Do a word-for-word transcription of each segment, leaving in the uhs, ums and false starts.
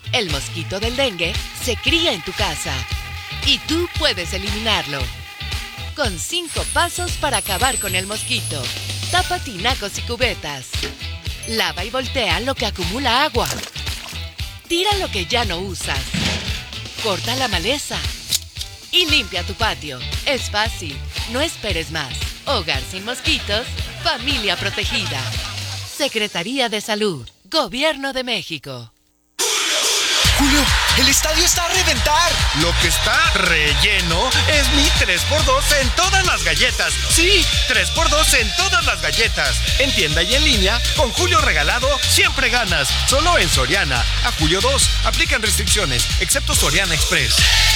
El mosquito del dengue se cría en tu casa y tú puedes eliminarlo. Con cinco pasos para acabar con el mosquito. Tapa tinacos y cubetas. Lava y voltea lo que acumula agua. Tira lo que ya no usas. Corta la maleza. Y limpia tu patio. Es fácil. No esperes más. Hogar sin mosquitos. Familia protegida. Secretaría de Salud. Gobierno de México. Julio, el estadio está a reventar. Lo que está relleno es mi tres por dos en todas las galletas. Sí, tres por dos en todas las galletas. En tienda y en línea, con Julio regalado, siempre ganas. Solo en Soriana. A julio dos, aplican restricciones, excepto Soriana Express.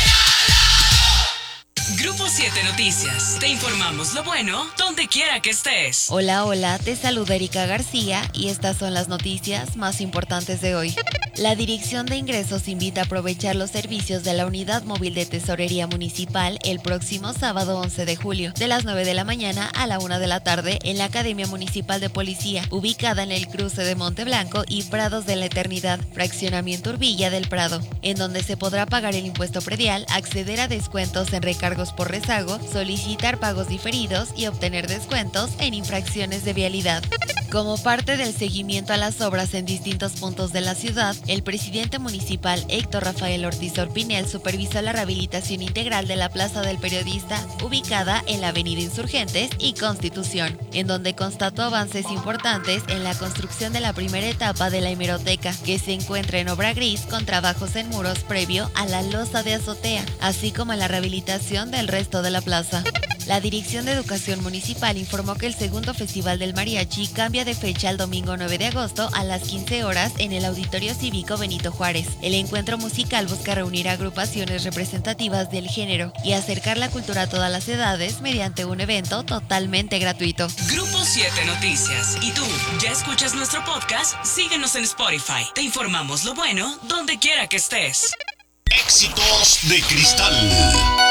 Grupo siete Noticias. Te informamos lo bueno donde quiera que estés. Hola, hola, te saluda Erika García y estas son las noticias más importantes de hoy. La Dirección de Ingresos invita a aprovechar los servicios de la Unidad Móvil de Tesorería Municipal el próximo sábado once de julio, de las nueve de la mañana a la una de la tarde en la Academia Municipal de Policía, ubicada en el cruce de Monte Blanco y Prados de la Eternidad, fraccionamiento Urbilla del Prado, en donde se podrá pagar el impuesto predial, acceder a descuentos en recargos por rezago, solicitar pagos diferidos y obtener descuentos en infracciones de vialidad. Como parte del seguimiento a las obras en distintos puntos de la ciudad, el presidente municipal Héctor Rafael Ortiz Orpinel supervisó la rehabilitación integral de la Plaza del Periodista, ubicada en la Avenida Insurgentes y Constitución, en donde constató avances importantes en la construcción de la primera etapa de la hemeroteca, que se encuentra en obra gris con trabajos en muros previo a la losa de azotea, así como en la rehabilitación del resto de la plaza. La Dirección de Educación Municipal informó que el segundo Festival del Mariachi cambia de fecha al domingo nueve de agosto a las quince horas en el Auditorio Cívico Benito Juárez. El encuentro musical busca reunir agrupaciones representativas del género y acercar la cultura a todas las edades mediante un evento totalmente gratuito. Grupo siete Noticias. ¿Y tú, ya escuchas nuestro podcast? Síguenos en Spotify. Te informamos lo bueno donde quiera que estés. Éxitos de Cristal.